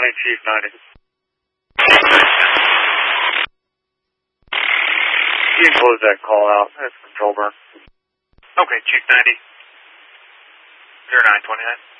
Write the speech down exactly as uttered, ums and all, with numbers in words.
County, Chief ninety. You can close that call out. That's control burn. Okay, Chief ninety. zero nine twenty-nine.